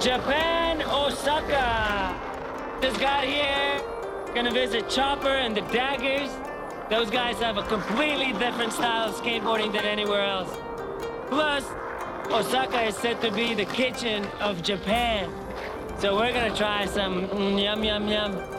Japan, Osaka. Just got here. Gonna visit Chopper and the Daggers. Those guys have a completely different style of skateboarding than anywhere else. Plus, Osaka is said to be the kitchen of Japan. So we're gonna try some yum yum yum.